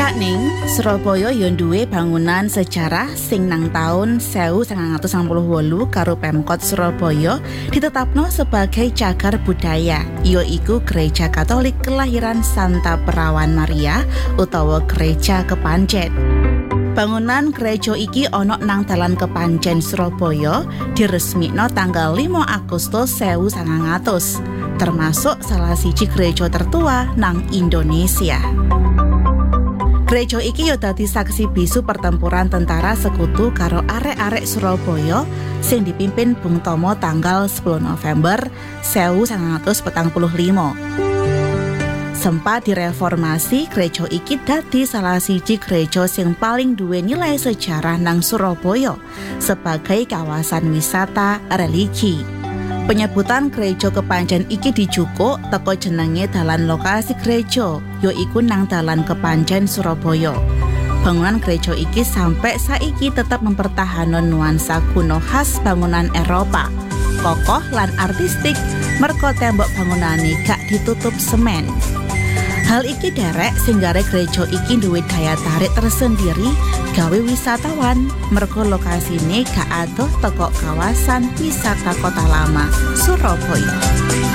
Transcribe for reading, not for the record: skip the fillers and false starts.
Ning Surabaya yo duwe bangunan sejarah sing nang taun 1998 karo Pemkot Surabaya ditetapno sebagai cagar budaya, yaiku Gereja Katolik Kelahiran Santa Perawan Maria utawa Gereja Kepanjen. Bangunan gereja iki ana nang Dalan Kepanjen Surabaya diresmikno tanggal 5 Agustus 1900, termasuk salah siji gereja tertua nang Indonesia. Gereja iki yo dadi saksi bisu pertempuran tentara sekutu karo arek-arek Surabaya sing dipimpin Bung Tomo tanggal 10 November 1945. Sempat direformasi, gereja iki dadi salah siji gereja sing paling duwe nilai sejarah nang Surabaya sebagai kawasan wisata religi. Penyebutan Gereja Kepanjen iki dijukuk teko jenenge dalan lokasi gereja, yaiku nang Dalan Kepanjen Surabaya. Bangunan gereja iki sampai saiki tetap mempertahankan nuansa kuno khas bangunan Eropa, kokoh lan artistik merga tembok bangunane gak ditutup semen. Hal iki derek singgare gereja iki duwe daya tarik tersendiri gawe wisatawan merga lokasine gak adoh teko kawasan wisata Kota Lama Surabaya.